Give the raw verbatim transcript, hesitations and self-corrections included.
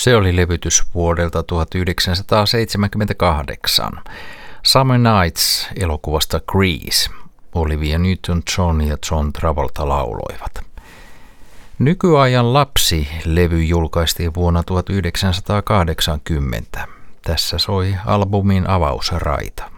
Se oli levytys vuodelta tuhatyhdeksänsataaseitsemänkymmentäkahdeksan. Summer Nights elokuvasta Grease. Olivia Newton-John ja John Travolta lauloivat. Nykyajan lapsi-levy julkaistiin vuonna tuhatyhdeksänsataakahdeksankymmentä. Tässä soi albumin avausraita.